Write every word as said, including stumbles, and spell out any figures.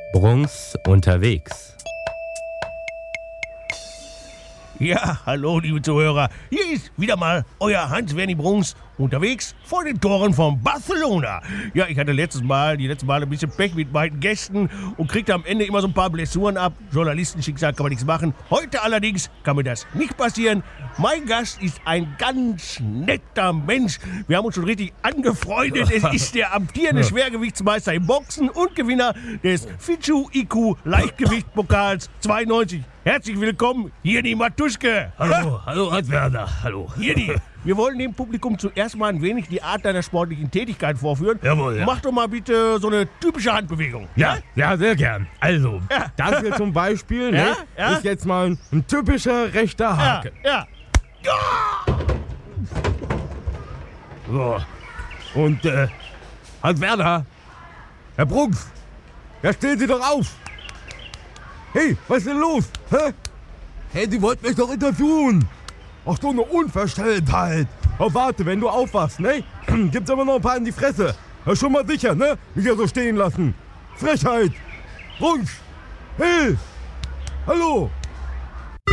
Bruns unterwegs. Ja, hallo liebe Zuhörer, hier ist wieder mal euer Hans-Werni Bruns unterwegs vor den Toren von Barcelona. Ja, ich hatte letztes Mal, die letzten Mal ein bisschen Pech mit meinen Gästen und kriegte am Ende immer so ein paar Blessuren ab. Journalistenschicksal kann man nichts machen. Heute allerdings kann mir das nicht passieren. Mein Gast ist ein ganz netter Mensch. Wir haben uns schon richtig angefreundet. Es ist der amtierende Schwergewichtsmeister im Boxen und Gewinner des Fidschu I Q Leichtgewichtpokals zweiundneunzig. Herzlich willkommen, Jirni Matuschke. Hallo, hallo Hans-Werner, hallo. Jirni, wir wollen dem Publikum zuerst mal ein wenig die Art deiner sportlichen Tätigkeit vorführen. Jawohl, ja. Mach doch mal bitte so eine typische Handbewegung. Ja, ja, sehr gern. Also, Ja. das hier zum Beispiel, Ja, ne, ja. ist jetzt mal ein, ein typischer rechter Ja, Haken. ja. So. Und, äh, Hans-Werner, Herr Bruns, ja, stehen Sie doch auf. Hey, was ist denn los? Hä? Hey, Sie wollten mich doch interviewen. Ach, so eine Unverschämtheit. Oh, warte, wenn du aufwachst, ne? Gibt's aber noch ein paar in die Fresse. Ja, schon mal sicher, ne? Nicht ja so stehen lassen. Frechheit. Bruns. Hey. Hallo.